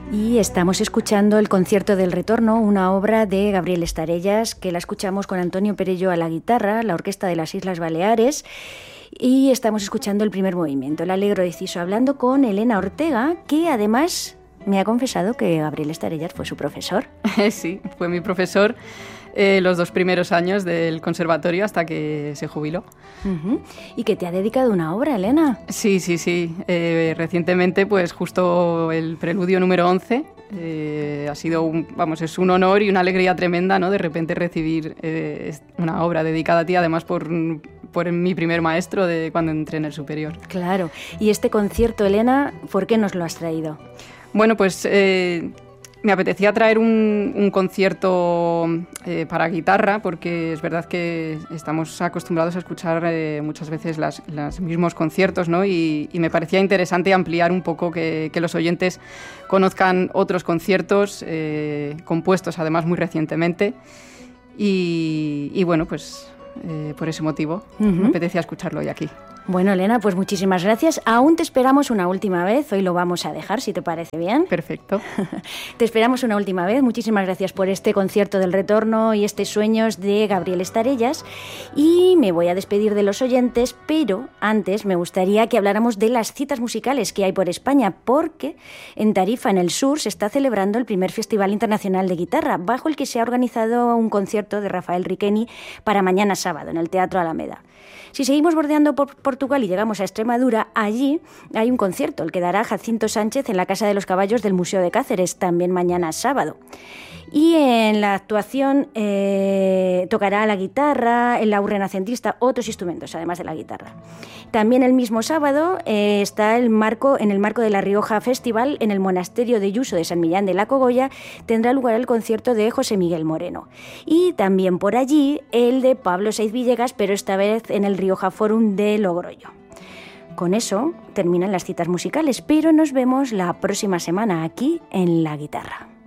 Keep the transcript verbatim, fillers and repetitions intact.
Y estamos escuchando el Concierto del Retorno, una obra de Gabriel Estarellas, que la escuchamos con Antonio Perello a la guitarra, la Orquesta de las Islas Baleares, y estamos escuchando el primer movimiento, el Allegro deciso, hablando con Elena Ortega, que además me ha confesado que Gabriel Estarellas fue su profesor. Sí, fue mi profesor eh, los dos primeros años del conservatorio hasta que se jubiló. Uh-huh. ¿Y que te ha dedicado una obra, Elena? Sí, sí, sí. Eh, recientemente, pues justo el preludio número once eh, ha sido, un, vamos, es un honor y una alegría tremenda, ¿no? De repente recibir eh, una obra dedicada a ti, además por, por mi primer maestro de cuando entré en el superior. Claro. Y este concierto, Elena, ¿por qué nos lo has traído? Bueno, pues eh, me apetecía traer un, un concierto eh, para guitarra, porque es verdad que estamos acostumbrados a escuchar eh, muchas veces las, los mismos conciertos, ¿no? Y, y me parecía interesante ampliar un poco, que, que los oyentes conozcan otros conciertos eh, compuestos además muy recientemente. Y, y bueno, pues eh, por ese motivo uh-huh. me apetecía escucharlo hoy aquí. Bueno, Elena, pues muchísimas gracias. Aún te esperamos una última vez. Hoy lo vamos a dejar, si te parece bien. Perfecto. Te esperamos una última vez. Muchísimas gracias por este Concierto del Retorno y este Sueños de Gabriel Estarellas. Y me voy a despedir de los oyentes, pero antes me gustaría que habláramos de las citas musicales que hay por España, porque en Tarifa, en el sur, se está celebrando el primer Festival Internacional de Guitarra, bajo el que se ha organizado un concierto de Rafael Riqueni para mañana sábado en el Teatro Alameda. Si seguimos bordeando por Portugal y llegamos a Extremadura, allí hay un concierto, el que dará Jacinto Sánchez en la Casa de los Caballos del Museo de Cáceres, también mañana sábado. Y en la actuación eh, tocará la guitarra, el laúd renacentista, otros instrumentos, además de la guitarra. También el mismo sábado eh, está el marco, en el marco de la Rioja Festival, en el Monasterio de Yuso de San Millán de la Cogolla, tendrá lugar el concierto de José Miguel Moreno. Y también por allí el de Pablo Saiz Villegas, pero esta vez en el Rioja Forum de Logroño. Con eso terminan las citas musicales, pero nos vemos la próxima semana aquí en La Guitarra.